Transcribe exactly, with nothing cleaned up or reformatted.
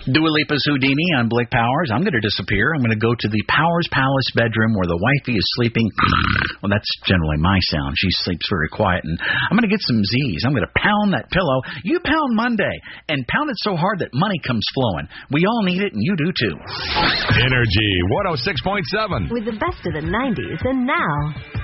Dua Lipa's Houdini on Blake Powers. I'm going to disappear. I'm going to go to the Powers Palace bedroom where the wifey is sleeping. Well, that's generally my sound. She sleeps very quiet. And I'm going to get some Z's. I'm going to pound that pillow. You pound Monday. And pound it so hard that money comes flowing. We all need it, and you do too. Energy one oh six point seven. With the best of the nineties and now.